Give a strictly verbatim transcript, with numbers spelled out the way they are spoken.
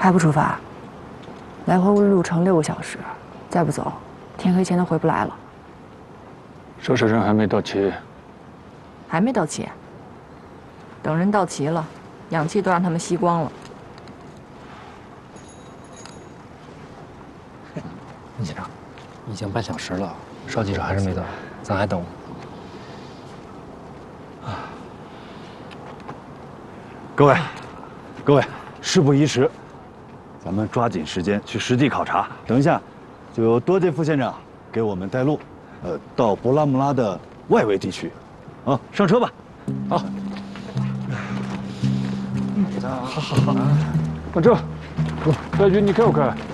还不出发？来回路程六个小时，再不走，天黑前都回不来了。 涉事人还没到齐， 还没到齐。等人到齐了，氧气都让他们吸光了。 你想，已经半小时了，邵记者还是没到，咱还等吗？ 各位，各位，事不宜迟，咱们抓紧时间去实地考察。等一下，就由多杰副县长给我们带路，呃，到博拉姆拉的外围地区。啊，上车吧。 好。好好好，那这，白军你开不开？